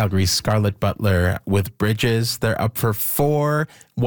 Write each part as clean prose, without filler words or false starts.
Calgary's Scarlett Butler with Bridges. They're up for 4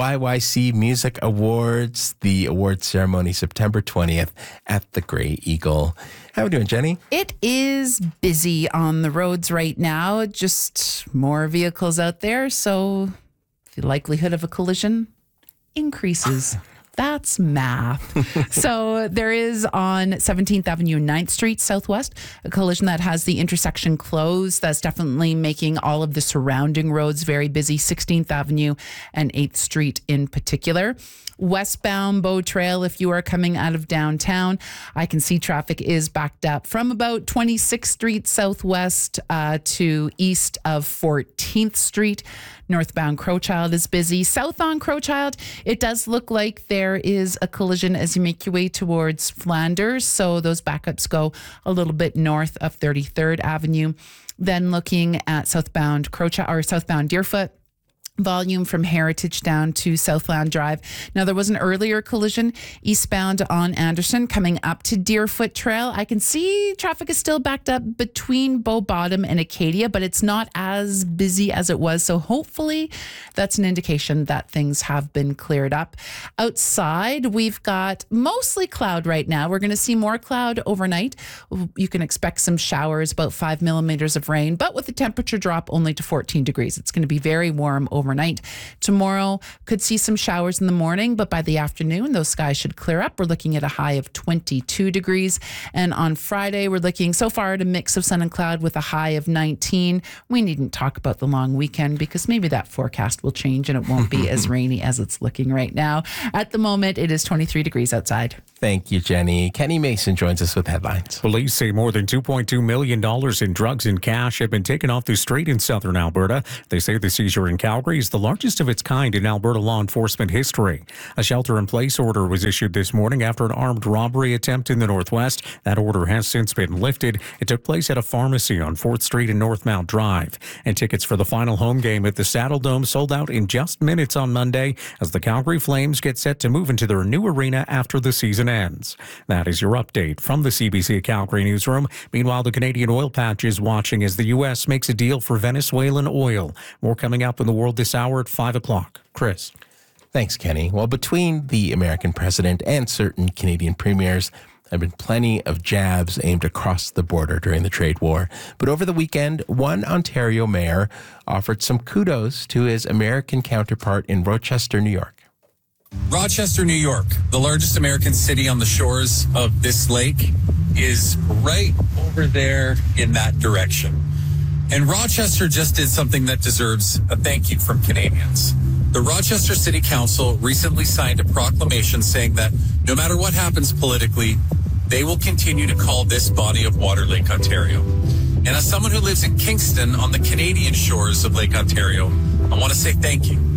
YYC Music Awards. The awards ceremony September 20th at the Grey Eagle. How are we doing, Jenny? It is busy on the roads right now. Just more vehicles out there, so the likelihood of a collision increases. That's math. So there is on 17th Avenue, 9th Street Southwest, a collision that has the intersection closed. That's definitely making all of the surrounding roads very busy, 16th Avenue and 8th Street in particular. Westbound Bow Trail, if you are coming out of downtown, I can see traffic is backed up from about 26th Street Southwest to east of 14th Street. Northbound Crowchild is busy. South on Crowchild, it does look like there is a collision as you make your way towards Flanders. So those backups go a little bit north of 33rd Avenue. Then looking at southbound Crowchild or southbound Deerfoot. Volume from Heritage down to Southland Drive. Now, there was an earlier collision eastbound on Anderson coming up to Deerfoot Trail. I can see traffic is still backed up between Bow Bottom and Acadia, but it's not as busy as it was. So hopefully that's an indication that things have been cleared up. Outside, we've got mostly cloud right now. We're going to see more cloud overnight. You can expect some showers, about 5 millimeters of rain, but with the temperature drop only to 14 degrees. It's going to be very warm overnight. Tomorrow could see some showers in the morning, but by the afternoon, those skies should clear up. We're looking at a high of 22 degrees. And on Friday, we're looking so far at a mix of sun and cloud with a high of 19. We needn't talk about the long weekend because maybe that forecast will change and it won't be as rainy as it's looking right now. At the moment, it is 23 degrees outside. Thank you, Jenny. Kenny Mason joins us with headlines. Police say more than $2.2 million in drugs and cash have been taken off the street in southern Alberta. They say the seizure in Calgary is the largest of its kind in Alberta law enforcement history. A shelter-in-place order was issued this morning after an armed robbery attempt in the Northwest. That order has since been lifted. It took place at a pharmacy on 4th Street and Northmount Drive. And tickets for the final home game at the Saddle Dome sold out in just minutes on Monday as the Calgary Flames get set to move into their new arena after the season ends. That is your update from the CBC Calgary newsroom. Meanwhile, the Canadian oil patch is watching as the U.S. makes a deal for Venezuelan oil. More coming up in the world this hour at 5 o'clock. Chris. Thanks, Kenny. Well, between the American president and certain Canadian premiers, there have been plenty of jabs aimed across the border during the trade war. But over the weekend, one Ontario mayor offered some kudos to his American counterpart in Rochester, New York. Rochester, New York, the largest American city on the shores of this lake, is right over there in that direction. And Rochester just did something that deserves a thank you from Canadians. The Rochester City Council recently signed a proclamation saying that no matter what happens politically, they will continue to call this body of water Lake Ontario. And as someone who lives in Kingston on the Canadian shores of Lake Ontario, I want to say thank you.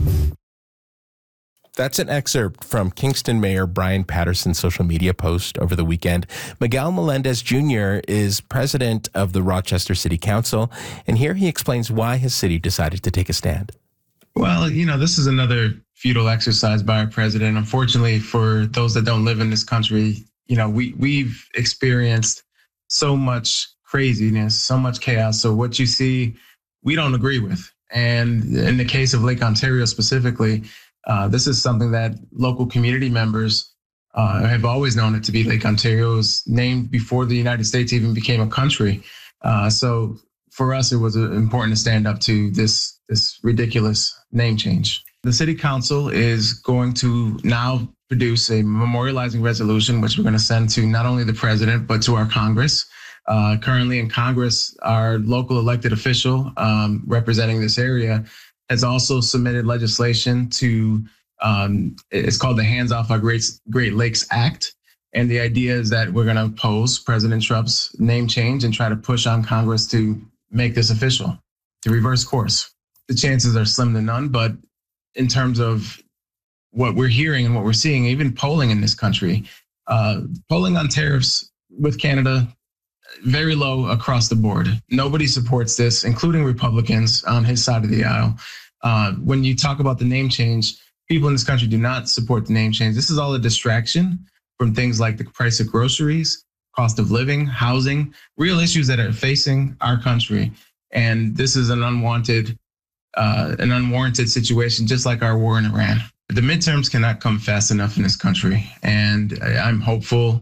That's an excerpt from Kingston Mayor Brian Patterson's social media post over the weekend. Miguel Melendez Jr. is president of the Rochester City Council, and here he explains why his city decided to take a stand. Well, this is another futile exercise by our president. Unfortunately, for those that don't live in this country, we've experienced so much craziness, so much chaos. So what you see, we don't agree with. And in the case of Lake Ontario specifically, this is something that local community members have always known it to be. Lake Ontario was named before the United States even became a country. So for us, it was important to stand up to this ridiculous name change. The City Council is going to now produce a memorializing resolution, which we're going to send to not only the president, but to our Congress. Currently in Congress, our local elected official representing this area has also submitted legislation to, it's called the Hands Off Our Great Lakes Act. And the idea is that we're going to oppose President Trump's name change and try to push on Congress to make this official, to reverse course. The chances are slim to none, but in terms of what we're hearing and what we're seeing, even polling in this country, polling on tariffs with Canada, very low across the board. Nobody supports this, including Republicans on his side of the aisle. When you talk about the name change, people in this country do not support the name change. This is all a distraction from things like the price of groceries, cost of living, housing, real issues that are facing our country. And this is an unwarranted situation, just like our war in Iran. The midterms cannot come fast enough in this country. And I'm hopeful,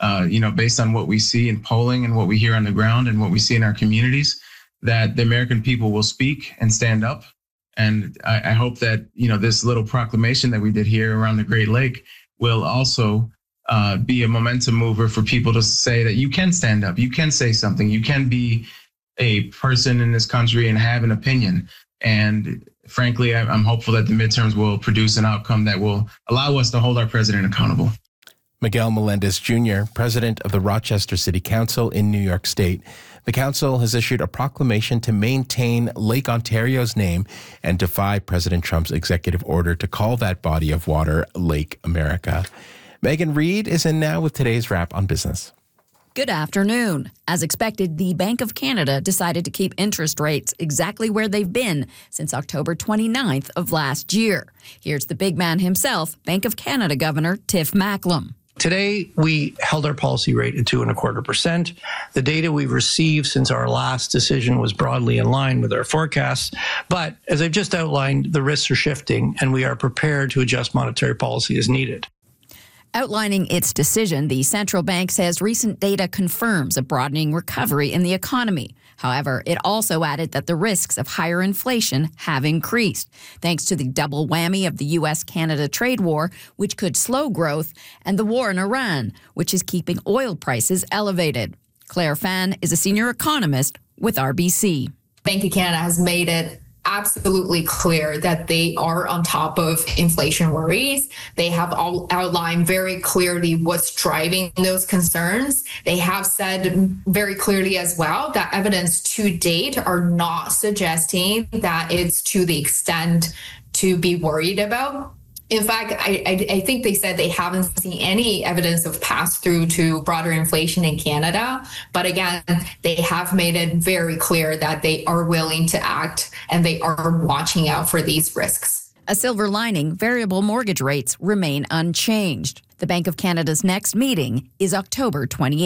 based on what we see in polling and what we hear on the ground and what we see in our communities, that the American people will speak and stand up. And I hope that, this little proclamation that we did here around the Great Lake will also be a momentum mover for people to say that you can stand up, you can say something, you can be a person in this country and have an opinion. And frankly, I'm hopeful that the midterms will produce an outcome that will allow us to hold our president accountable. Miguel Melendez Jr., president of the Rochester City Council in New York State. The council has issued a proclamation to maintain Lake Ontario's name and defy President Trump's executive order to call that body of water Lake America. Megan Reed is in now with today's wrap on business. Good afternoon. As expected, the Bank of Canada decided to keep interest rates exactly where they've been since October 29th of last year. Here's the big man himself, Bank of Canada Governor Tiff Macklem. Today, we held our policy rate at 2.25%. The data we've received since our last decision was broadly in line with our forecasts. But as I've just outlined, the risks are shifting, and we are prepared to adjust monetary policy as needed. Outlining its decision, the central bank says recent data confirms a broadening recovery in the economy. However, it also added that the risks of higher inflation have increased, thanks to the double whammy of the U.S.-Canada trade war, which could slow growth, and the war in Iran, which is keeping oil prices elevated. Claire Fan is a senior economist with RBC. Bank of Canada has made it absolutely clear that they are on top of inflation worries. They have all outlined very clearly what's driving those concerns. They have said very clearly as well that evidence to date are not suggesting that it's to the extent to be worried about. In fact, I think they said they haven't seen any evidence of pass-through to broader inflation in Canada. But again, they have made it very clear that they are willing to act and they are watching out for these risks. A silver lining, variable mortgage rates remain unchanged. The Bank of Canada's next meeting is October 28th.